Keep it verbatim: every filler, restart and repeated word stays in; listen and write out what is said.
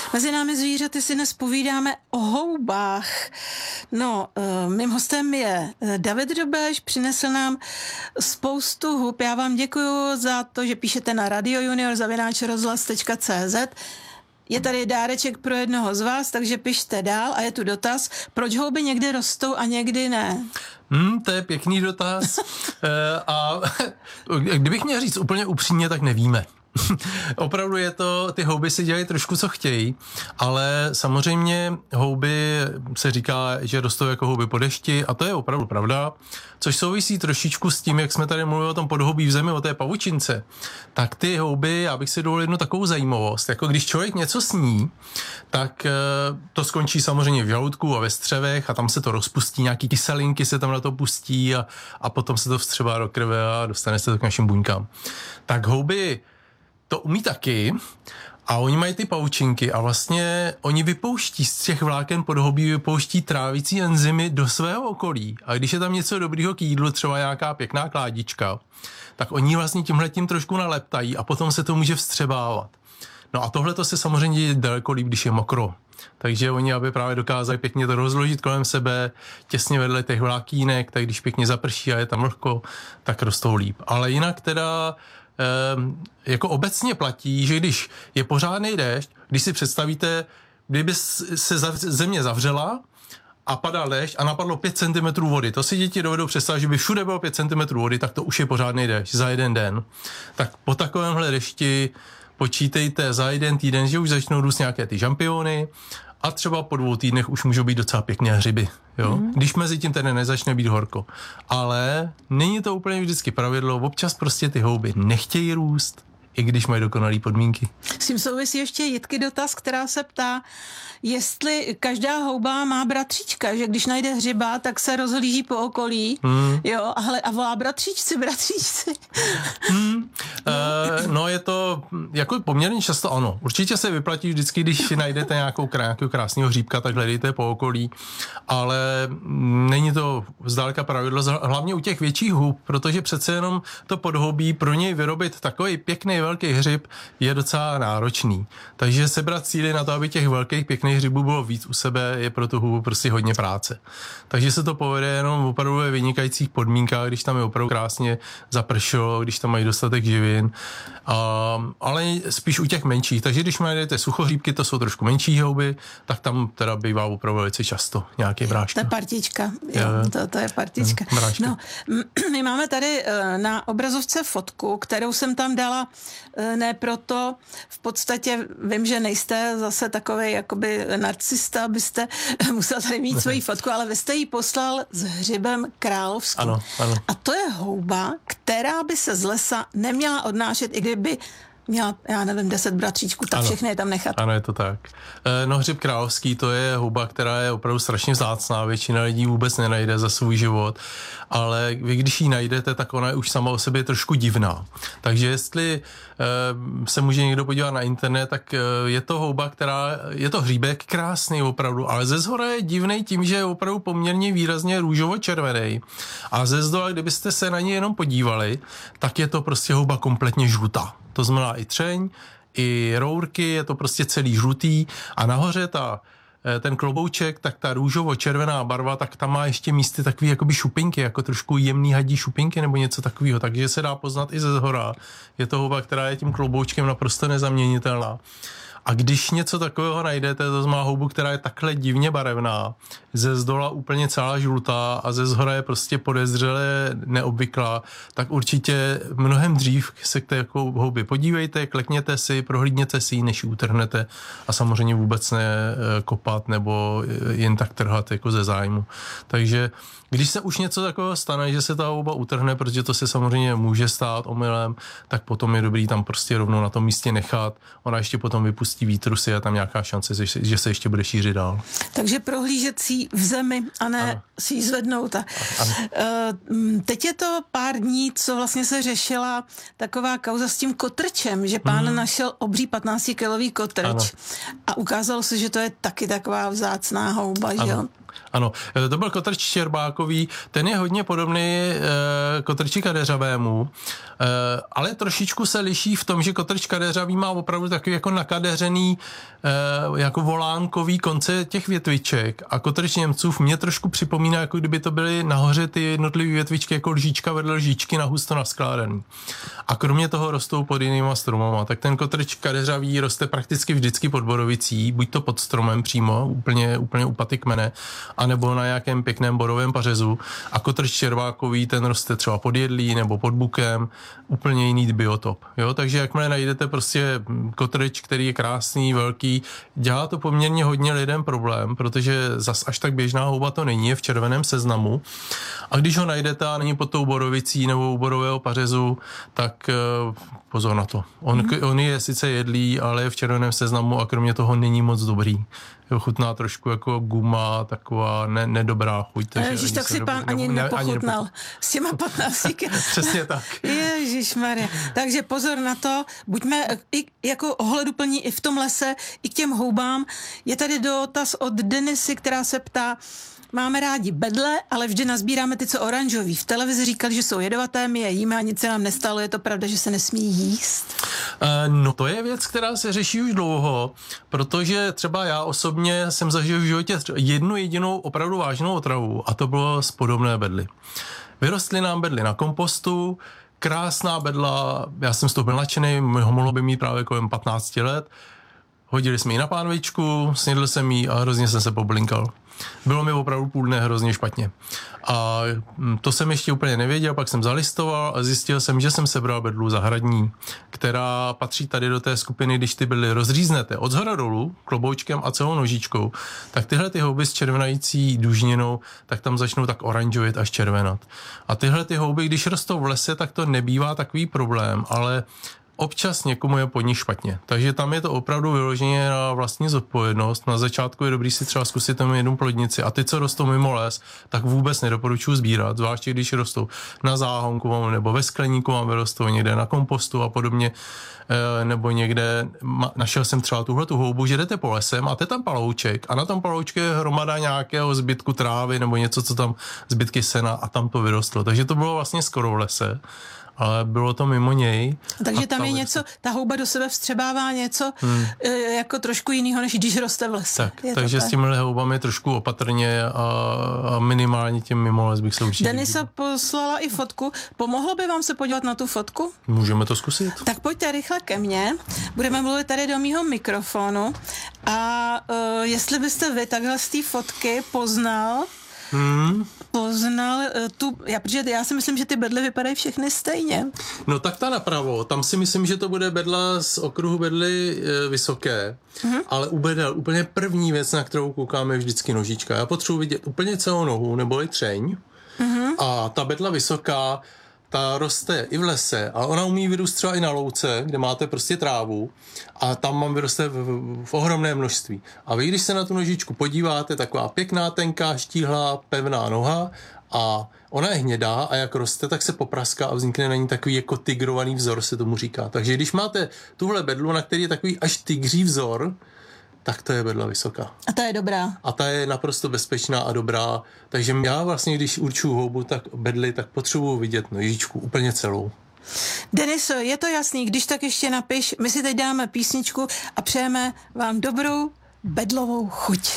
Mezi námi zvířaty si dnes povídáme o houbách. No, uh, mým hostem je David Dobeš, přinesl nám spoustu hub. Já vám děkuju za to, že píšete na radiojunior zavináč rozhlas tečka cé zet. Je tady dáreček pro jednoho z vás, takže pište dál a je tu dotaz, proč houby někdy rostou a někdy ne? Hmm, to je pěkný dotaz. e, a kdybych měl říct úplně upřímně, tak nevíme. Opravdu je to, ty houby si dělají trošku, co chtějí, ale samozřejmě houby se říká, že rostou jako houby po dešti a to je opravdu pravda, což souvisí trošičku s tím, jak jsme tady mluvili o tom podhoubí v zemi, o té pavučince, tak ty houby, já bych si dovolil jednu takovou zajímavost, jako když člověk něco sní, tak to skončí samozřejmě v žaludku a ve střevech a tam se to rozpustí, nějaký kyselinky se tam na to pustí a, a potom se to vstřebá do krve a dostane se to k našim buňkám. Tak houby to umí taky a oni mají ty pavučinky a vlastně oni vypouští z těch vláken podhoubí, vypouští trávicí enzymy do svého okolí. A když je tam něco dobrýho k jídlu, třeba nějaká pěkná kládička, tak oni vlastně tímhletím trošku naleptají a potom se to může vstřebávat. No a tohle to se samozřejmě děje daleko líp, když je mokro. Takže oni, aby právě dokázali pěkně to rozložit kolem sebe, těsně vedle těch vlákínek, tak když pěkně zaprší a je tam vlhko, tak rostou líp. Ale jinak teda jako obecně platí, že když je pořádný déšť, když si představíte, kdyby se země zavřela a padal déšť a napadlo pět centimetrů vody, to si děti dovedou představit, že by všude bylo pět centimetrů vody, tak to už je pořádný déšť za jeden den. Tak po takovémhle dešti počítejte za jeden týden, že už začnou růst nějaké ty žampiony a třeba po dvou týdnech už můžou být docela pěkně hřiby, jo? Mm. Když mezi tím tedy nezačne být horko. Ale není to úplně vždycky pravidlo, občas prostě ty houby nechtějí růst, i když mají dokonalé podmínky. S tím souvisí ještě Jitky dotaz, která se ptá, jestli každá houba má bratříčka, že když najde hřiba, tak se rozhlíží po okolí, hmm. jo, ale a volá bratříčci, bratříčci. Hmm. E, no je to jako poměrně často ano. Určitě se vyplatí vždycky, když najdete nějakou, nějakou krásného hříbka, tak hledejte po okolí, ale není to zdaleka pravidlo, hlavně u těch větších hub, protože přece jenom to podhoubí pro něj vyrobit takový pěkný velký hřib je docela náročný. Takže sebrat síly na to, aby těch velkých pěkných hřibů bylo víc u sebe, je pro tu hubu prostě hodně práce. Takže se to povede jenom opravdu ve vynikajících podmínkách, když tam je opravdu krásně zapršelo, když tam mají dostatek živin, a, ale spíš u těch menších. Takže když najdete suchohříbky, to jsou trošku menší houby, tak tam teda bývá opravdu velice často nějaký bráška. To je partička. Jo, je, to, to je partička. No, my máme tady na obrazovce fotku, kterou jsem tam dala ne proto, v podstatě vím, že nejste zase takovej jakoby narcista, abyste musel tady mít svoji fotku, ale vy jste ji poslal s hřibem královským. Ano, ano. A to je houba, která by se z lesa neměla odnášet, i kdyby měla, já nevím, deset bratříčků, tak ano, všechny je tam nechat. Ano, je to tak. No hřib královský, to je houba, která je opravdu strašně vzácná, většina lidí vůbec nenajde za svůj život, ale vy, když ji najdete, tak ona je už sama o sobě trošku divná. Takže jestli e, se může někdo podívat na internet, tak e, je to houba, která, je to hříbek krásný opravdu, ale ze zhora je divnej tím, že je opravdu poměrně výrazně růžovo-červený a ze zdola, kdybyste se na něj jenom podívali, tak je to prostě houba kompletně žlutá. To znamená i třeň, i rourky, je to prostě celý žlutý a nahoře ta, ten klobouček, tak ta růžovo-červená barva, tak tam má ještě místy takový jakoby šupinky, jako trošku jemný hadí šupinky nebo něco takového, takže se dá poznat i ze zhora. Je to houba, která je tím kloboučkem naprosto nezaměnitelná. A když něco takového najdete, to znamená houbu, která je takhle divně barevná, ze zdola úplně celá žlutá a ze zhora je prostě podezřelé neobvyklá, tak určitě mnohem dřív se k té houby podívejte, klekněte si, prohlídněte si ji, než ji utrhnete a samozřejmě vůbec ne kopat nebo jen tak trhat jako ze zájmu. Takže když se už něco takového stane, že se ta houba utrhne, protože to se samozřejmě může stát omylem, tak potom je dobrý tam prostě rovnou na tom místě nechat. Ona ještě potom vypustí výtrusy a tam nějaká šance, že se ještě bude šířit dál. Takže prohlížet si v zemi a ne ano. si ji zvednout. A, teď je to pár dní, co vlastně se řešila taková kauza s tím kotrčem, že pán hmm. našel obří patnáctikilový kotrč ano. a ukázalo se, že to je taky taková vzácná houba, ano. že jo? Ano, to byl kotrč štěrbákový, ten je hodně podobný e, kotrči kadeřavému, e, ale trošičku se liší v tom, že kotrč kadeřavý má opravdu takový jako nakadeřený e, jako volánkový konce těch větviček a kotrč Němcův mě trošku připomíná, jako kdyby to byly nahoře ty jednotlivé větvičky jako lžička vedle lžičky nahusto naskládaný. A kromě toho rostou pod jinýma stromama, tak ten kotrč kadeřavý roste prakticky vždycky pod borovicí, buď to pod stromem přímo, úplně, úplně u paty kmene, anebo na nějakém pěkném borovém pařezu. A kotrč červákový, ten roste třeba pod jedlí nebo pod bukem, úplně jiný biotop. Jo? Takže jakmile najdete prostě kotrč, který je krásný, velký, dělá to poměrně hodně lidem problém, protože zas až tak běžná houba to není, je v červeném seznamu. A když ho najdete a není pod tou borovicí nebo u borového pařezu, tak pozor na to. On, mm. on je sice jedlý, ale je v červeném seznamu a kromě toho není moc dobrý. Jo, chutná trošku jako guma, taková ne, nedobrá chuť. Ježíš, tak si pán ani ne, nepochutnal ani s těma patnáctíky. Přesně tak. Ježišmarja. Takže pozor na to, buďme i jako ohleduplní i v tom lese, i k těm houbám. Je tady dotaz od Denisy, která se ptá, máme rádi bedle, ale vždy nazbíráme ty, co oranžový. V televizi říkali, že jsou jedovaté, my je jíme a nic se nám nestalo. Je to pravda, že se nesmí jíst? Uh, no to je věc, která se řeší už dlouho, protože třeba já osobně jsem zažil v životě jednu jedinou opravdu vážnou otravu a to bylo z podobné bedly. Vyrostly nám bedly na kompostu, krásná bedla, já jsem z toho byl nadšený, mohlo by mít právě kolem patnáct let. Hodili jsme ji na pánvičku, snědl jsem ji a hrozně jsem se poblinkal. Bylo mi opravdu půl dne hrozně špatně. A to jsem ještě úplně nevěděl, pak jsem zalistoval a zjistil jsem, že jsem sebral bedlu zahradní, která patří tady do té skupiny, když ty bedly rozříznete od zhora dolů, kloboučkem a celou nožičkou, tak tyhle ty houby s červenající dužninou, tak tam začnou tak oranžovit až červenat. A tyhle ty houby, když rostou v lese, tak to nebývá takový problém, ale občas někomu je pod nich špatně. Takže tam je to opravdu vyloženě na vlastní zodpovědnost. Na začátku je dobrý si třeba zkusit tam jednu plodnici a ty, co rostou mimo les, tak vůbec nedoporučuji sbírat, zvláště když rostou na záhonku nebo ve skleníku, vám vyrostou někde na kompostu a podobně, nebo někde, našel jsem třeba tuhletu houbu, že jdete po lese, máte tam palouček a na tom paloučku je hromada nějakého zbytku trávy nebo něco, co tam zbytky sena a tam to vyrostlo. Takže to bylo vlastně skoro v lese. Ale bylo to mimo něj. Takže tam je něco, ta houba do sebe vstřebává něco hmm. jako trošku jinýho, než když roste v lese. Tak, takže s těmi houbami trošku opatrně a, a minimálně tím mimo les bych se určitě... Denisa poslala i fotku. Pomohlo by vám se podívat na tu fotku? Můžeme to zkusit. Tak pojďte rychle ke mně. Budeme mluvit tady do mýho mikrofonu. A uh, jestli byste vy takhle z té fotky poznal Hmm. poznal tu, já, protože já si myslím, že ty bedly vypadají všechny stejně. No tak ta napravo, tam si myslím, že to bude bedla z okruhu bedly e, vysoké, hmm. ale u bedel úplně první věc, na kterou koukáme, je vždycky nožička. Já potřebuji vidět úplně celou nohu, neboli třeň hmm. a ta bedla vysoká, ta roste i v lese, ale ona umí vyrůst třeba i na louce, kde máte prostě trávu a tam mám vyroste v, v, v ohromné množství. A vy, když se na tu nožičku podíváte, taková pěkná, tenká, štíhlá, pevná noha a ona je hnědá a jak roste, tak se popraská a vznikne na ní takový jako tigrovaný vzor, se tomu říká. Takže když máte tuhle bedlu, na který je takový až tygří vzor, tak to je bedla vysoká. A ta je dobrá. A ta je naprosto bezpečná a dobrá. Takže já vlastně, když určuju houbu, tak bedly, tak potřebuji vidět nožičku úplně celou. Deniso, je to jasný, když tak ještě napiš, my si teď dáme písničku a přejeme vám dobrou bedlovou chuť.